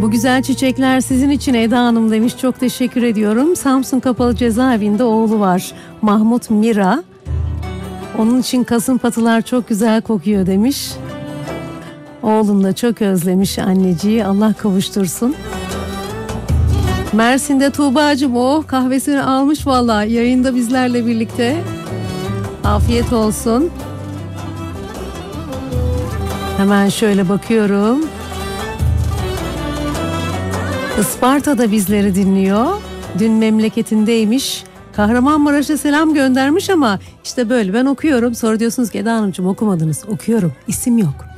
Bu güzel çiçekler sizin için Eda Hanım demiş. Çok teşekkür ediyorum. Samsun Kapalı Cezaevinde oğlu var. Mahmut Mira. Onun için kasımpatılar çok güzel kokuyor demiş. Oğlum da çok özlemiş anneciği. Allah kavuştursun. Mersin'de Tuğba'cığım kahvesini almış vallahi yayında bizlerle birlikte. Afiyet olsun. Hemen şöyle bakıyorum. Isparta'da bizleri dinliyor. Dün memleketindeymiş. Kahramanmaraş'a selam göndermiş ama işte böyle ben okuyorum. Sonra diyorsunuz ki Eda Hanımcığım okumadınız. Okuyorum. İsim yok.